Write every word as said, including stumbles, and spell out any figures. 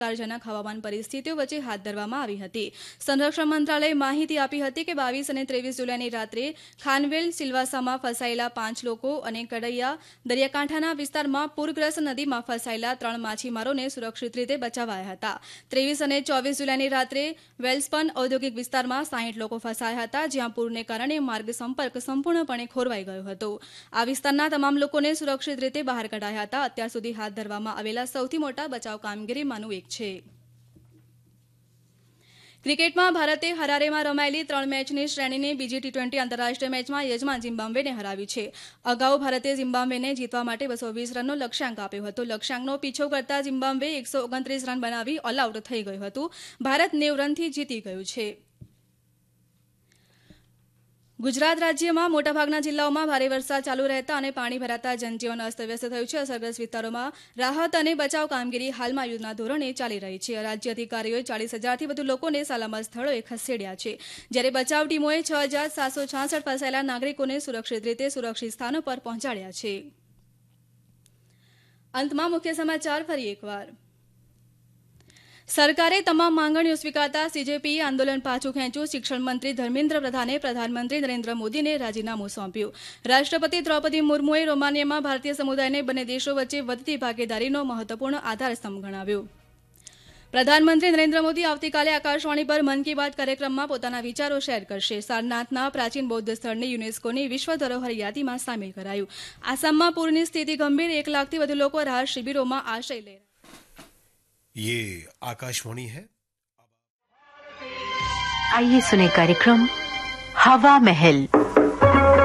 જનક હવામાન પરિસ્થિતિઓ વચ્ચે હાથ ધરવામાં આવી હતી. સંરક્ષણ મંત્રાલયે માહિતી આપી હતી કે બાવીસ અને ત્રેવીસ જુલાઈની રાત્રે ખાનવેલ સિલવાસામાં ફસાયેલા પાંચ લોકો અને કડૈયા દરિયાકાંઠાના વિસ્તારમાં પૂરગ્રસ્ત નદીમાં ફસાયેલા ત્રણ માછીમારોને સુરક્ષિત રીતે બચાવાયા હતા. ત્રેવીસ અને ચોવીસ જુલાઈની રાત્રે વેલ્સપન ઔદ્યોગિક વિસ્તારમાં સાહીઠ લોકો ફસાયા હતા, જ્યાં પૂરને કારણે માર્ગ સંપર્ક સંપૂર્ણપણે ખોરવાઈ ગયો હતો. આ વિસ્તારના તમામ લોકોને સુરક્ષિત રીતે બહાર કઢાયા હતા. અત્યાર સુધી હાથ ધરવામાં આવેલા સૌથી મોટા બચાવ કામગીરીમાંનું એક છે. ક્રિકેટમાં ભારતે હરારેમાં રમાયેલી ત્રણ મેચની શ્રેણીની બીજી ટી ટ્વેન્ટી આંતરરાષ્ટ્રીય મેચમાં યજમાન ઝિમ્બાબ્વેને હરાવી છે. અગાઉ ભારતે ઝિમ્બાબ્વેને જીતવા માટે બસો વીસ રનનો લક્ષ્યાંક આપ્યો હતો. લક્ષ્યાંકનો પીછો કરતા ઝિમ્બાબ્વે એકસો ઓગણત્રીસ રન બનાવી ઓલ આઉટ થઈ ગયું હતું. ભારત નેવું રનથી જીતી ગયું છે. ગુજરાત રાજ્યમાં મોટાભાગના જિલ્લાઓમાં ભારે વરસાદ ચાલુ રહેતા અને પાણી ભરાતા જનજીવન અસ્તવ્યસ્ત થયું છે. અસરગ્રસ્ત વિસ્તારોમાં રાહત અને બચાવ કામગીરી હાલમાં યુદ્ધના ધોરણે ચાલી રહી છે. રાજ્ય અધિકારીઓએ ચાલીસ હજારથી વધુ લોકોને સલામત સ્થળોએ ખસેડ્યા છે, જ્યારે બચાવ ટીમોએ છ હજાર સાતસો છાસઠ ફસાયેલા નાગરિકોને સુરક્ષિત રીતે સુરક્ષિત સ્થાનો પર પહોંચાડ્યા છે. અંતમાં મુખ્ય સમાચાર ફરી એકવાર. સરકારે તમામ માંગણીઓ સ્વીકારતા સીજેપીએ આંદોલન પાછું ખેંચ્યું. શિક્ષણ મંત્રી ધર્મેન્દ્ર પ્રધાને પ્રધાનમંત્રી નરેન્દ્ર મોદીને રાજીનામું સોંપ્યું. રાષ્ટ્રપતિ દ્રૌપદી મુર્મુએ રોમાનિયામાં ભારતીય સમુદાયને બંને દેશો વચ્ચે વધતી ભાગીદારીનો મહત્વપૂર્ણ આધારસ્તંભ ગણાવ્યો. પ્રધાનમંત્રી નરેન્દ્ર મોદી આવતીકાલે આકાશવાણી પર મન કી બાત કાર્યક્રમમાં પોતાના વિચારો શેર કરશે. સારનાથના પ્રાચીન બૌદ્ધ સ્થળને યુનેસ્કોની વિશ્વ ધરોહર યાદીમાં સામેલ કરાયું. આસામમાં પૂરની સ્થિતિ ગંભીર. એક લાખથી વધુ લોકો રાહત શિબિરોમાં આશ્રય લે. ये आकाशवाणी है. आइए सुने कार्यक्रम हवा महल.